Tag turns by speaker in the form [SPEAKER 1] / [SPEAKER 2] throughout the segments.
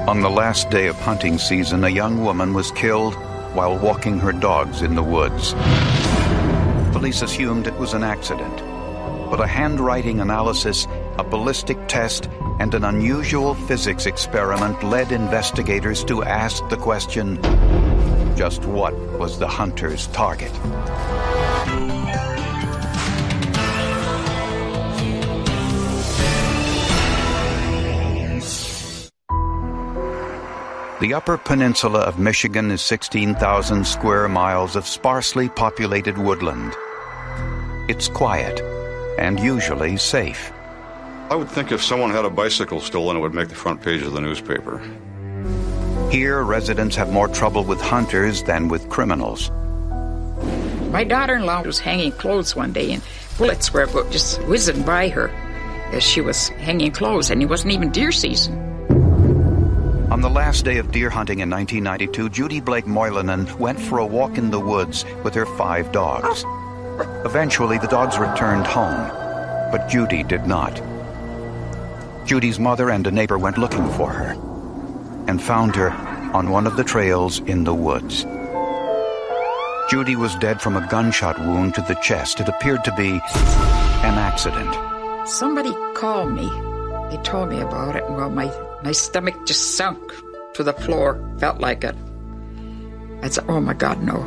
[SPEAKER 1] On the last day of hunting season, a young woman was killed while walking her dogs in the woods. Police assumed it was an accident, but a handwriting analysis, a ballistic test, and an unusual physics experiment led investigators to ask the question, just what was the hunter's target? The Upper Peninsula of Michigan is 16,000 square miles of sparsely populated woodland. It's quiet and usually safe.
[SPEAKER 2] I would think if someone had a bicycle stolen, it would make the front page of the newspaper.
[SPEAKER 1] Here, residents have more trouble with hunters than with criminals.
[SPEAKER 3] My daughter-in-law was hanging clothes one day, and bullets were just whizzing by her as she was hanging clothes, and it wasn't even deer season.
[SPEAKER 1] On the last day of deer hunting in 1992, Judy Blake Moylanen went for a walk in the woods with her 5 dogs. Eventually, the dogs returned home, but Judy did not. Judy's mother and a neighbor went looking for her and found her on one of the trails in the woods. Judy was dead from a gunshot wound to the chest. It appeared to be an accident.
[SPEAKER 3] Somebody called me. They told me about it, and well, my stomach just sunk to the floor. Felt like it. I said, oh my God, no.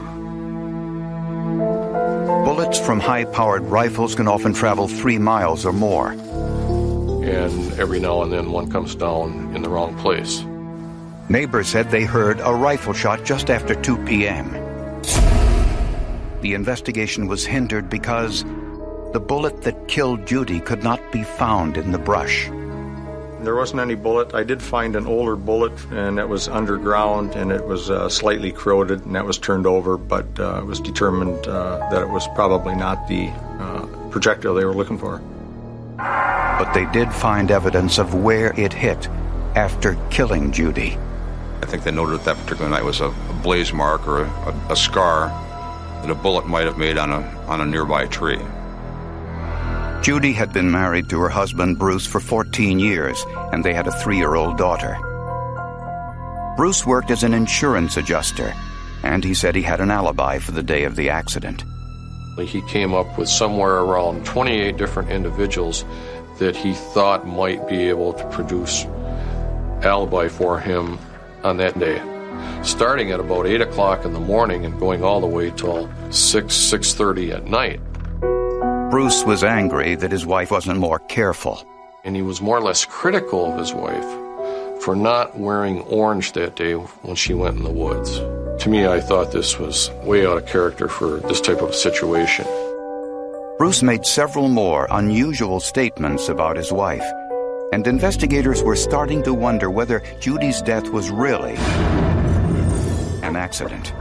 [SPEAKER 1] Bullets from high-powered rifles can often travel 3 miles or more.
[SPEAKER 4] And every now and then one comes down in the wrong place.
[SPEAKER 1] Neighbors said they heard a rifle shot just after 2 p.m. The investigation was hindered because the bullet that killed Judy could not be found in the brush.
[SPEAKER 5] There wasn't any bullet. I did find an older bullet, and it was underground, and it was slightly corroded, and that was turned over, but it was determined that it was probably not the projectile they were looking for.
[SPEAKER 1] But they did find evidence of where it hit after killing Judy.
[SPEAKER 2] I think they noted that particular night was a blaze mark or a scar that a bullet might have made on a nearby tree.
[SPEAKER 1] Judy had been married to her husband Bruce for 14 years, and they had a 3-year-old daughter. Bruce worked as an insurance adjuster, and he said he had an alibi for the day of the accident.
[SPEAKER 4] He came up with somewhere around 28 different individuals that he thought might be able to produce alibi for him on that day, starting at about 8 o'clock in the morning and going all the way till 6:30 at night.
[SPEAKER 1] Bruce was angry that his wife wasn't more careful.
[SPEAKER 4] And he was more or less critical of his wife for not wearing orange that day when she went in the woods. To me, I thought this was way out of character for this type of situation.
[SPEAKER 1] Bruce made several more unusual statements about his wife, and investigators were starting to wonder whether Judy's death was really an accident.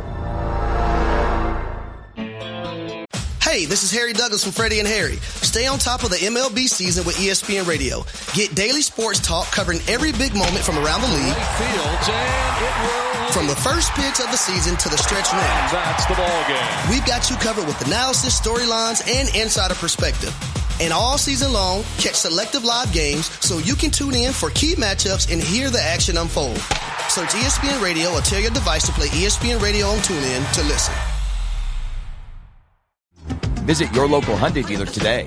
[SPEAKER 6] Hey, this is Harry Douglas from Freddie and Harry. Stay on top of the MLB season with ESPN Radio. Get daily sports talk covering every big moment from around the league. From the first pitch of the season to the stretch run.
[SPEAKER 7] That's the ball game.
[SPEAKER 6] We've got you covered with analysis, storylines, and insider perspective. And all season long, catch selective live games so you can tune in for key matchups and hear the action unfold. Search ESPN Radio or tell your device to play ESPN Radio on TuneIn to listen.
[SPEAKER 8] Visit your local Hyundai dealer today.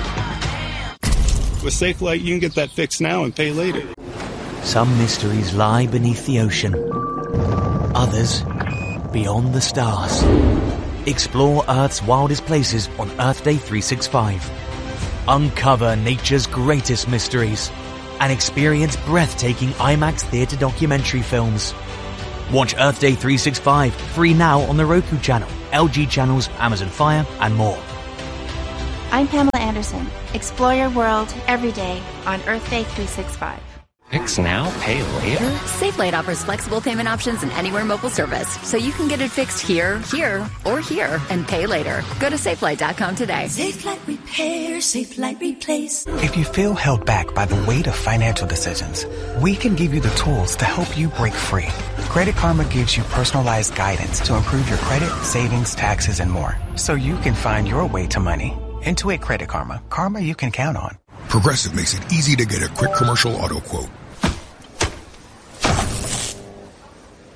[SPEAKER 9] With SafeLight, you can get that fixed now and pay later.
[SPEAKER 10] Some mysteries lie beneath the ocean. Others, beyond the stars. Explore Earth's wildest places on Earth Day 365. Uncover nature's greatest mysteries and experience breathtaking IMAX theater documentary films. Watch Earth Day 365 free now on the Roku channel, LG channels, Amazon Fire, and more.
[SPEAKER 11] I'm Pamela Anderson. Explore your world every day on Earth Day 365.
[SPEAKER 12] Fix now, pay later?
[SPEAKER 13] SafeLight offers flexible payment options and anywhere mobile service, so you can get it fixed here, or here, and pay later. Go to SafeLight.com today.
[SPEAKER 14] SafeLight Repair, SafeLight Replace.
[SPEAKER 15] If you feel held back by the weight of financial decisions, we can give you the tools to help you break free. Credit Karma gives you personalized guidance to improve your credit, savings, taxes, and more, so you can find your way to money. Intuit Credit Karma. Karma you can count on.
[SPEAKER 16] Progressive makes it easy to get a quick commercial auto quote.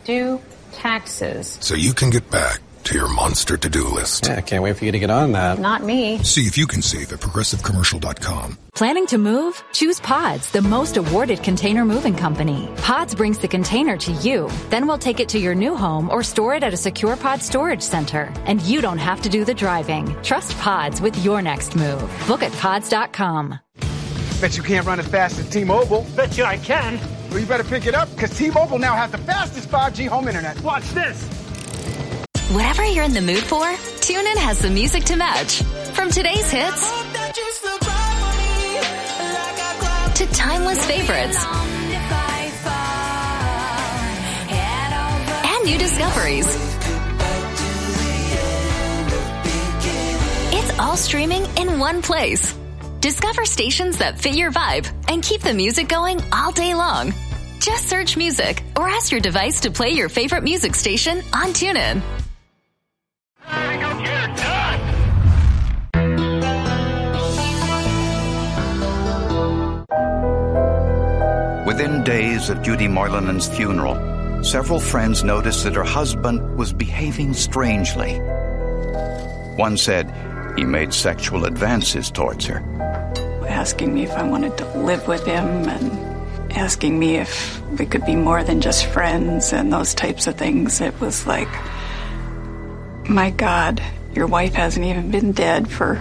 [SPEAKER 7] do taxes.
[SPEAKER 16] So you can get back to your monster to-do list.
[SPEAKER 17] Yeah, I can't wait for you to get on that.
[SPEAKER 7] Not me.
[SPEAKER 16] See if you can save at ProgressiveCommercial.com.
[SPEAKER 18] Planning to move? Choose Pods, the most awarded container moving company. Pods brings the container to you. Then we'll take it to your new home or store it at a secure Pod storage center. And you don't have to do the driving. Trust Pods with your next move. Book at pods.com.
[SPEAKER 19] Bet you can't run as fast as T-Mobile.
[SPEAKER 20] Bet you I can.
[SPEAKER 19] Well, you better pick it up, because T-Mobile now has the fastest 5G home internet.
[SPEAKER 20] Watch this.
[SPEAKER 13] Whatever you're in the mood for, TuneIn has the music to match. From today's hits to timeless favorites and new discoveries. It's all streaming in one place. Discover stations that fit your vibe and keep the music going all day long. Just search music or ask your device to play your favorite music station on TuneIn.
[SPEAKER 1] Within days of Judy Moylanen's funeral, several friends noticed that her husband was behaving strangely. One said he made sexual advances towards her.
[SPEAKER 21] Asking me if I wanted to live with him and asking me if we could be more than just friends and those types of things. It was like, my God, your wife hasn't even been dead for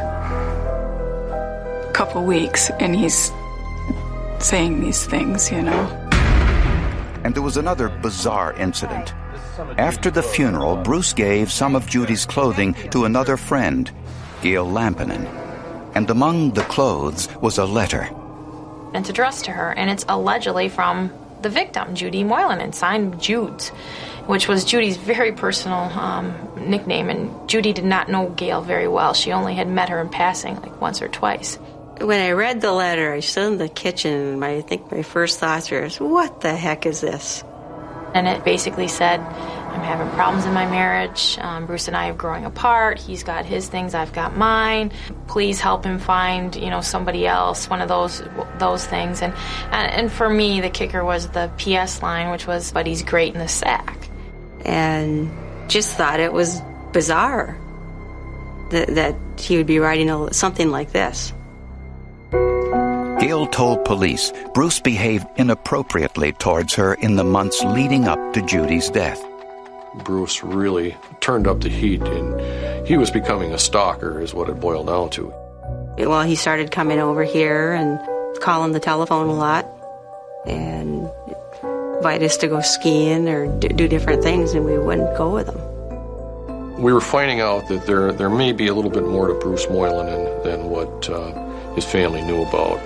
[SPEAKER 21] a couple weeks and he's saying these things, you know.
[SPEAKER 1] And there was another bizarre incident. After the funeral, Bruce gave some of Judy's clothing to another friend, Gail Lampinen. And among the clothes was a letter.
[SPEAKER 22] It's addressed to her, and it's allegedly from the victim, Judy Moylanen, signed Judes, which was Judy's very personal nickname. And Judy did not know Gail very well. She only had met her in passing, like once or twice.
[SPEAKER 23] When I read the letter, I stood in the kitchen, and I think my first thoughts were, what the heck is this?
[SPEAKER 22] And it basically said, I'm having problems in my marriage. Bruce and I are growing apart. He's got his things, I've got mine. Please help him find, somebody else, one of those things. And for me, the kicker was the PS line, which was, but he's great in the sack.
[SPEAKER 23] And just thought it was bizarre that he would be writing something like this.
[SPEAKER 1] Gail told police Bruce behaved inappropriately towards her in the months leading up to Judy's death.
[SPEAKER 4] Bruce really turned up the heat, and he was becoming a stalker, is what it boiled down to.
[SPEAKER 23] Well, he started coming over here and calling the telephone a lot and invite us to go skiing or do different things, and we wouldn't go with him.
[SPEAKER 4] We were finding out that there may be a little bit more to Bruce Moylanen than what his family knew about.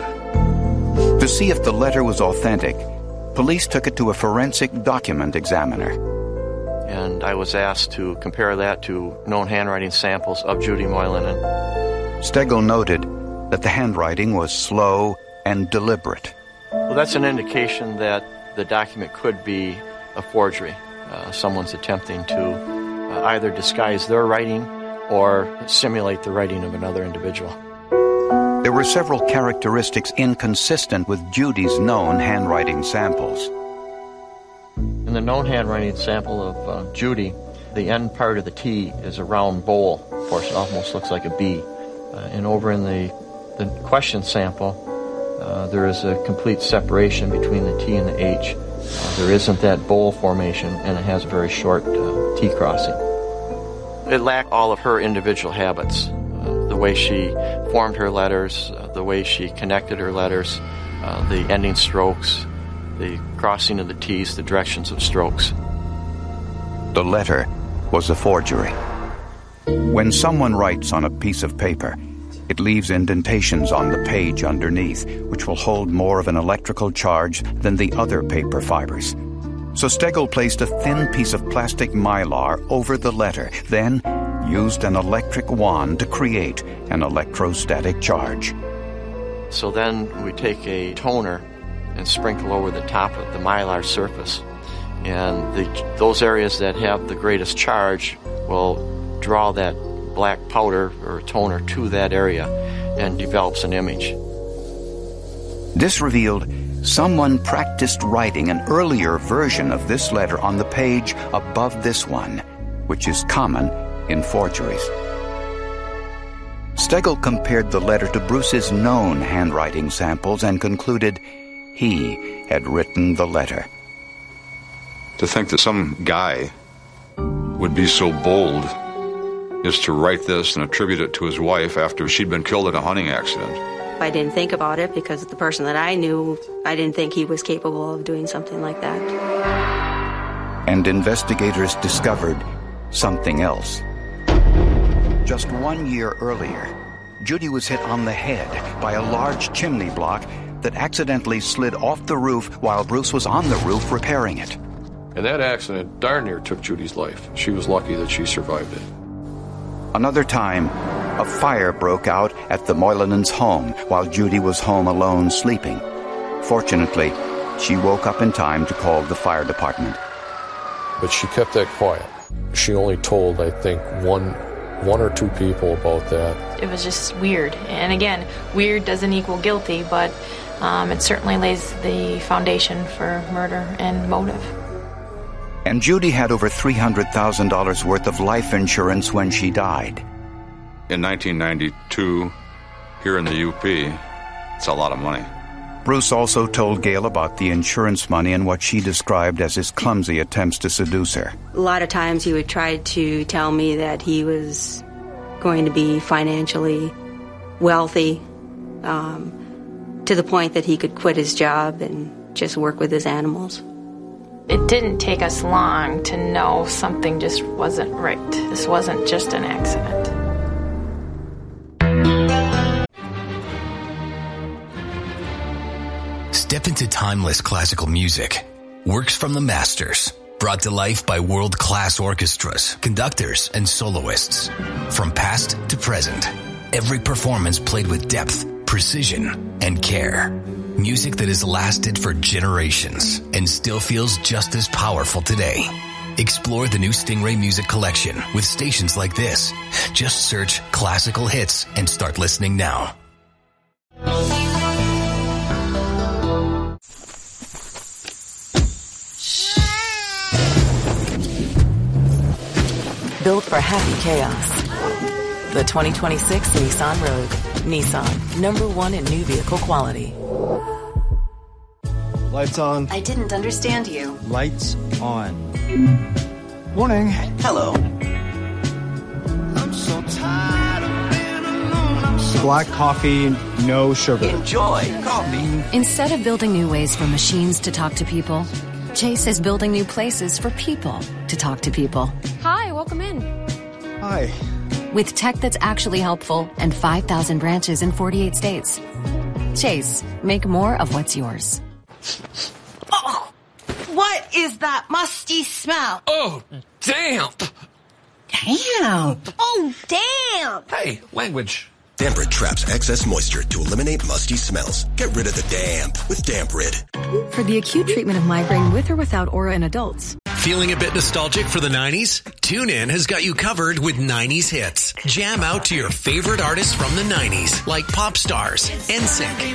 [SPEAKER 1] To see if the letter was authentic, police took it to a forensic document examiner.
[SPEAKER 24] And I was asked to compare that to known handwriting samples of Judy Moylanen.
[SPEAKER 1] Stegel noted that the handwriting was slow and deliberate.
[SPEAKER 24] Well, that's an indication that the document could be a forgery. Someone's attempting to either disguise their writing or simulate the writing of another individual.
[SPEAKER 1] There were several characteristics inconsistent with Judy's known handwriting samples.
[SPEAKER 24] In the known handwriting sample of Judy, the end part of the T is a round bowl portion, almost looks like a B. And over in the question sample, there is a complete separation between the T and the H. There isn't that bowl formation, and it has a very short T crossing. It lacked all of her individual habits. The way she formed her letters, the way she connected her letters, the ending strokes, the crossing of the T's, the directions of strokes.
[SPEAKER 1] The letter was a forgery. When someone writes on a piece of paper, it leaves indentations on the page underneath, which will hold more of an electrical charge than the other paper fibers. So Stegel placed a thin piece of plastic mylar over the letter, then used an electric wand to create an electrostatic charge.
[SPEAKER 24] So then we take a toner and sprinkle over the top of the mylar surface. And those areas that have the greatest charge will draw that black powder or toner to that area and develops an image.
[SPEAKER 1] This revealed someone practiced writing an earlier version of this letter on the page above this one, which is common in forgeries. Stegel compared the letter to Bruce's known handwriting samples and concluded he had written the letter.
[SPEAKER 2] To think that some guy would be so bold as to write this and attribute it to his wife after she'd been killed in a hunting accident.
[SPEAKER 23] I didn't think about it because the person that I knew, I didn't think he was capable of doing something like that.
[SPEAKER 1] And investigators discovered something else. Just 1 year earlier, Judy was hit on the head by a large chimney block that accidentally slid off the roof while Bruce was on the roof repairing it.
[SPEAKER 4] And that accident darn near took Judy's life. She was lucky that she survived it.
[SPEAKER 1] Another time, a fire broke out at the Moylanens' home while Judy was home alone sleeping. Fortunately, she woke up in time to call the fire department.
[SPEAKER 4] But she kept that quiet. She only told, I think, one or two people about that.
[SPEAKER 22] It was just weird. And again, weird doesn't equal guilty, but it certainly lays the foundation for murder and motive.
[SPEAKER 1] And Judy had over $300,000 worth of life insurance when she died.
[SPEAKER 2] In 1992, here in the UP, it's a lot of money.
[SPEAKER 1] Bruce also told Gail about the insurance money and what she described as his clumsy attempts to seduce her.
[SPEAKER 23] A lot of times he would try to tell me that he was going to be financially wealthy, to the point that he could quit his job and just work with his animals.
[SPEAKER 22] It didn't take us long to know something just wasn't right. This wasn't just an accident.
[SPEAKER 3] Step into timeless classical music. Works from the masters. Brought to life by world-class orchestras, conductors, and soloists. From past to present. Every performance played with depth, precision, and care. Music that has lasted for generations and still feels just as powerful today. Explore the new Stingray Music Collection with stations like this. Just search classical hits and start listening now.
[SPEAKER 5] Built for happy chaos. The 2026 Nissan Rogue. Nissan, #1 in new vehicle quality.
[SPEAKER 17] Lights on.
[SPEAKER 20] I didn't understand you.
[SPEAKER 17] Lights on. Morning.
[SPEAKER 20] Hello.
[SPEAKER 17] I'm so tired of being alone. Black coffee, no sugar.
[SPEAKER 20] Enjoy coffee.
[SPEAKER 18] Instead of building new ways for machines to talk to people, Chase is building new places for people to talk to people.
[SPEAKER 25] Hi, welcome in.
[SPEAKER 17] Hi.
[SPEAKER 18] With tech that's actually helpful and 5,000 branches in 48 states. Chase, make more of what's yours.
[SPEAKER 20] Oh, what is that musty smell?
[SPEAKER 26] Oh, damp.
[SPEAKER 20] Damp. Oh, damn.
[SPEAKER 26] Hey, language.
[SPEAKER 27] Damp-Rid traps excess moisture to eliminate musty smells. Get rid of the damp with Damp-Rid.
[SPEAKER 18] For the acute treatment of migraine with or without aura in adults.
[SPEAKER 28] Feeling a bit nostalgic for the 90s? TuneIn has got you covered with 90s hits. Jam out to your favorite artists from the 90s, like Pop Stars, NSYNC,